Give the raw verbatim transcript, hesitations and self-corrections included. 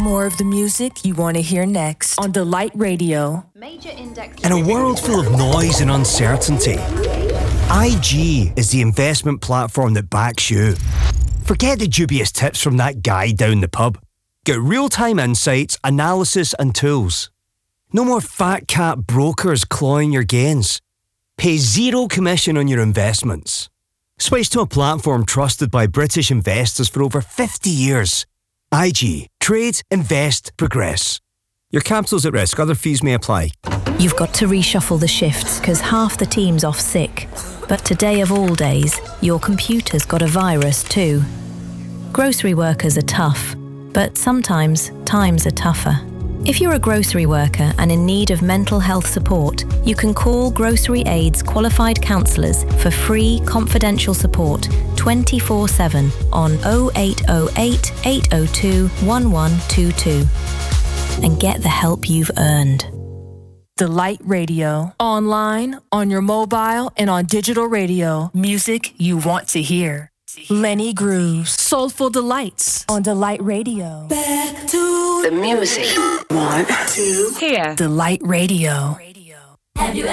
more of the music you want to hear next on Delight Radio. Major index. In a world full of noise and uncertainty, I G is the investment platform that backs you. Forget the dubious tips from that guy down the pub. Get real-time insights, analysis and tools. No more fat cat brokers clawing your gains. Pay zero commission on your investments. Switch to a platform trusted by British investors for over fifty years. I G. Trade, invest, progress. Your capital's at risk. Other fees may apply. You've got to reshuffle the shifts because half the team's off sick. But today of all days, your computer's got a virus too. Grocery workers are tough, but sometimes times are tougher. If you're a grocery worker and in need of mental health support, you can call Grocery Aid's qualified counsellors for free confidential support twenty-four seven on oh eight oh eight, eight oh two, one one two two and get the help you've earned. Delight Radio. Online, on your mobile, and on digital radio. Music you want to hear. Lenny Grooves. Soulful Delights on Delight Radio. Back to The music. want to Here. Delight Radio. Have you